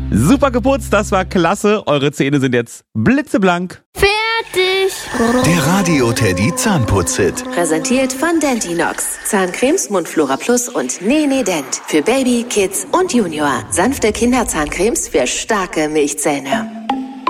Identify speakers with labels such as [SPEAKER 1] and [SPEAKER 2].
[SPEAKER 1] Super geputzt, das war klasse. Eure Zähne sind jetzt blitzeblank.
[SPEAKER 2] Fertig.
[SPEAKER 3] Der Radio Teddy Zahnputz-Hit.
[SPEAKER 4] Präsentiert von Dentinox. Zahncremes, Mundflora Plus und Nee Dent. Für Baby, Kids und Junior. Sanfte Kinderzahncremes für starke Milchzähne.